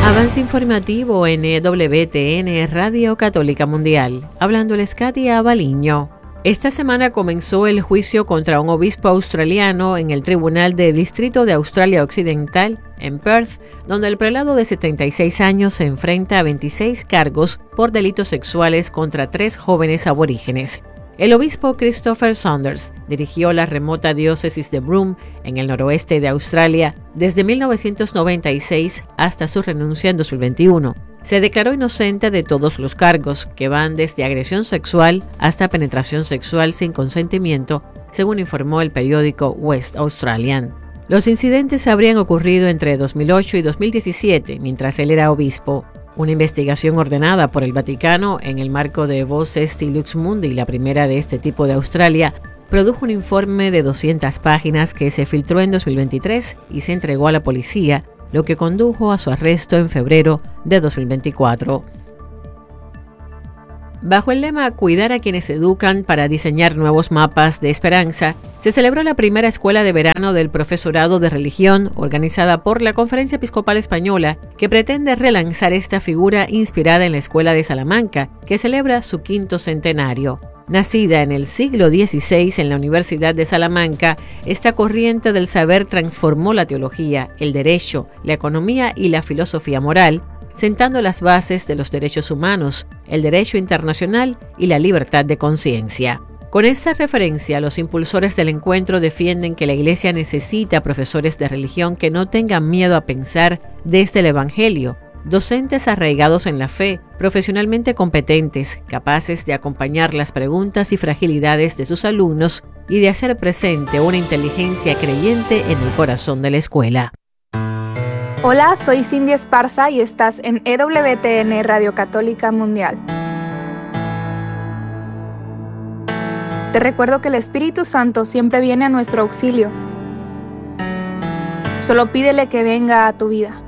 Avance informativo en EWTN Radio Católica Mundial. Hablándoles Katia Baliño. Esta semana comenzó el juicio contra un obispo australiano en el Tribunal de Distrito de Australia Occidental, en Perth, donde el prelado de 76 años se enfrenta a 26 cargos por delitos sexuales contra 3 jóvenes aborígenes. El obispo Christopher Saunders dirigió la remota diócesis de Broome, en el noroeste de Australia, desde 1996 hasta su renuncia en 2021. Se declaró inocente de todos los cargos, que van desde agresión sexual hasta penetración sexual sin consentimiento, según informó el periódico West Australian. Los incidentes habrían ocurrido entre 2008 y 2017, mientras él era obispo. Una investigación ordenada por el Vaticano en el marco de Vos Esti Lux Mundi, la primera de este tipo de Australia, produjo un informe de 200 páginas que se filtró en 2023 y se entregó a la policía, lo que condujo a su arresto en febrero de 2024. Bajo el lema Cuidar a quienes educan para diseñar nuevos mapas de esperanza, se celebró la primera escuela de verano del profesorado de religión organizada por la Conferencia Episcopal Española, que pretende relanzar esta figura inspirada en la Escuela de Salamanca, que celebra su 5º centenario. Nacida en el siglo XVI en la Universidad de Salamanca, esta corriente del saber transformó la teología, el derecho, la economía y la filosofía moral, sentando las bases de los derechos humanos, el derecho internacional y la libertad de conciencia. Con esta referencia, los impulsores del encuentro defienden que la Iglesia necesita profesores de religión que no tengan miedo a pensar desde el Evangelio, docentes arraigados en la fe, profesionalmente competentes, capaces de acompañar las preguntas y fragilidades de sus alumnos y de hacer presente una inteligencia creyente en el corazón de la escuela. Hola, soy Cindy Esparza y estás en EWTN Radio Católica Mundial. Te recuerdo que el Espíritu Santo siempre viene a nuestro auxilio. Solo pídele que venga a tu vida.